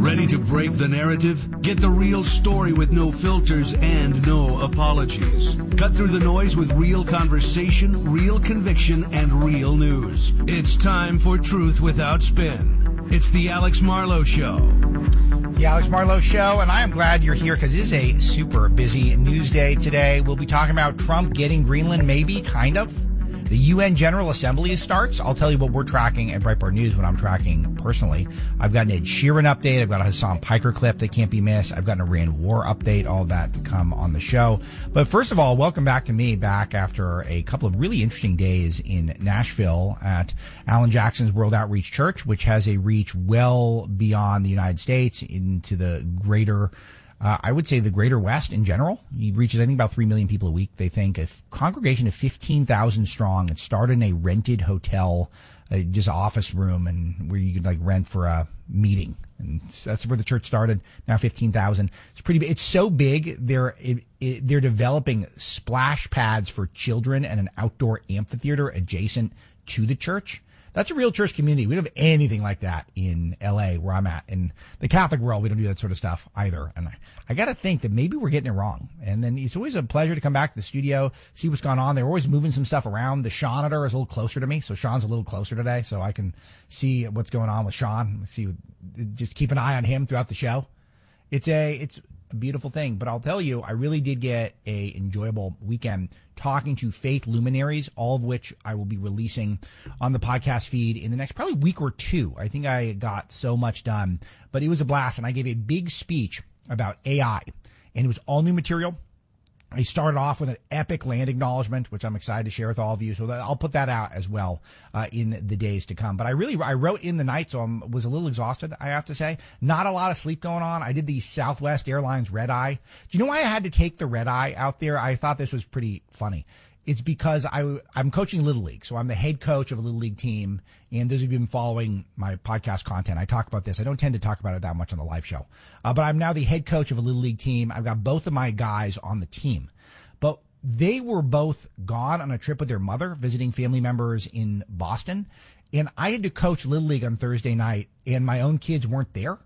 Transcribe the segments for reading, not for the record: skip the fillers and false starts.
Ready to break the narrative? Get the real story with no filters and no apologies. Cut through the noise with real conversation, real conviction, and real news. It's time for Truth Without Spin. It's the Alex Marlow Show. The Alex Marlow Show, and I am glad you're here because it is a super busy news day today. We'll be talking about Trump getting Greenland, maybe, kind of. The UN General Assembly starts. I'll tell you what we're tracking at Breitbart News, what I'm tracking personally. I've got an Ed Sheeran update. I've got a Hassan Piker clip that can't be missed. I've got an Iran war update, all of that to come on the show. But first of all, welcome back to me, back after a couple of really interesting days in Nashville at Alan Jackson's World Outreach Church, which has a reach well beyond the United States into the greater I would say the greater West in general. He reaches, I think, about 3 million people a week. They think a congregation of 15,000 strong. It started in a rented hotel, just office room, and where you could like rent for a meeting. And that's where the church started. Now 15,000. It's pretty big. It's so big. They're developing splash pads for children and an outdoor amphitheater adjacent to the church. That's a real church community. We don't have anything like that in L.A., where I'm at. In the Catholic world, we don't do that sort of stuff either. And I got to think that maybe we're getting it wrong. And then it's always a pleasure to come back to the studio, see what's going on. They're always moving some stuff around. The Seanator is a little closer to me, so Sean's a little closer today, so I can see what's going on with Sean. Just keep an eye on him throughout the show. It's a beautiful thing. But I'll tell you, I really did get a enjoyable weekend talking to faith luminaries, all of which I will be releasing on the podcast feed in the next probably week or two. I think I got so much done, but it was a blast. And I gave a big speech about AI, and it was all new material. I started off with an epic land acknowledgement, which I'm excited to share with all of you. So I'll put that out as well in the days to come. But I wrote in the night, so I was a little exhausted, I have to say. Not a lot of sleep going on. I did the Southwest Airlines red eye. Do you know why I had to take the red eye out there? I thought this was pretty funny. It's because I'm coaching Little League. So I'm the head coach of a Little League team. And those of you who've been following my podcast content, I talk about this. I don't tend to talk about it that much on the live show. But I'm now the head coach of a Little League team. I've got both of my guys on the team. But they were both gone on a trip with their mother, visiting family members in Boston. And I had to coach Little League on Thursday night, and my own kids weren't there.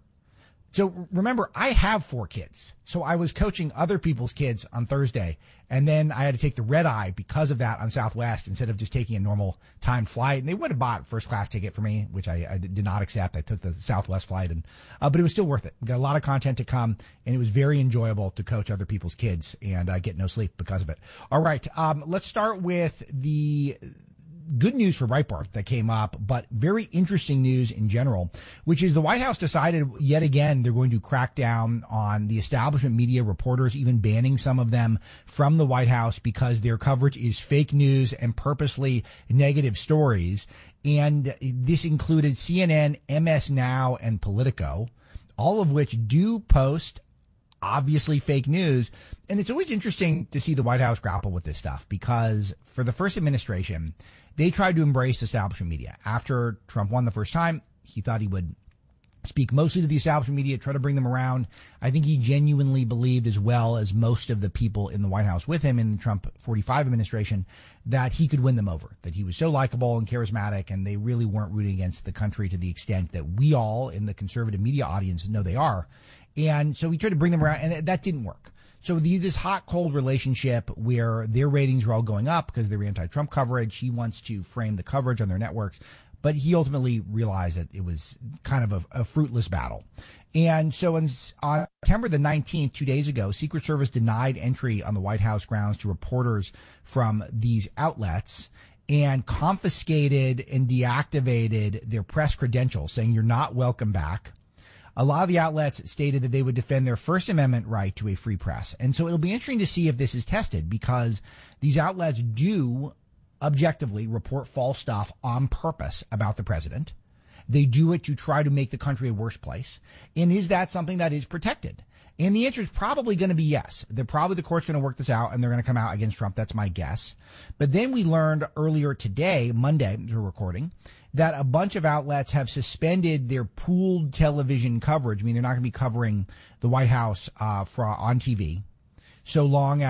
So remember, I have 4 kids. So I was coaching other people's kids on Thursday, and then I had to take the red eye because of that on Southwest instead of just taking a normal time flight. And they would have bought a first class ticket for me, which I did not accept. I took the Southwest flight, but it was still worth it. We got a lot of content to come, and it was very enjoyable to coach other people's kids and get no sleep because of it. All right, let's start with the good news for Breitbart that came up, but very interesting news in general, which is the White House decided yet again they're going to crack down on the establishment media reporters, even banning some of them from the White House because their coverage is fake news and purposely negative stories. And this included CNN, MS Now, and Politico, all of which do post obviously fake news. And it's always interesting to see the White House grapple with this stuff because for the first administration, they tried to embrace establishment media. After Trump won the first time, he thought he would speak mostly to the establishment media, try to bring them around. I think he genuinely believed, as well as most of the people in the White House with him in the Trump 45 administration, that he could win them over, that he was so likable and charismatic, and they really weren't rooting against the country to the extent that we all in the conservative media audience know they are. And so he tried to bring them around, and that didn't work. So this hot-cold relationship where their ratings are all going up because they're anti-Trump coverage. He wants to frame the coverage on their networks. But he ultimately realized that it was kind of a fruitless battle. And so on September the 19th, 2 days ago, Secret Service denied entry on the White House grounds to reporters from these outlets and confiscated and deactivated their press credentials, saying you're not welcome back. A lot of the outlets stated that they would defend their First Amendment right to a free press. And so it'll be interesting to see if this is tested because these outlets do objectively report false stuff on purpose about the president. They do it to try to make the country a worse place. And is that something that is protected? And the answer is probably going to be yes. The court's going to work this out, and they're going to come out against Trump. That's my guess. But then we learned earlier today, Monday, we're recording, that a bunch of outlets have suspended their pooled television coverage. I mean, they're not going to be covering the White House on TV so long